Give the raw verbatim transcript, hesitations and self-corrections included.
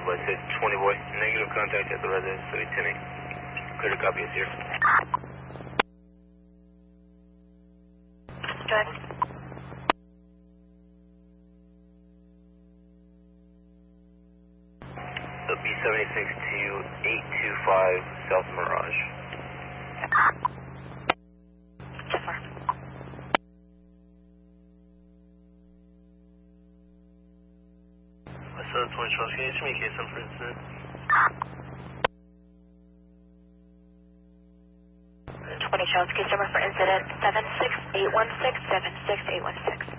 West six twenty boy. Negative contact at the residence, so ten eight. Clear to copy is here. Good. The B seventy-six to eight two five South Mirage. ten four. West side twenty Charles, can you communicate some for incident? twenty Charles, case number for incident seven six eight one six, seven six eight one six.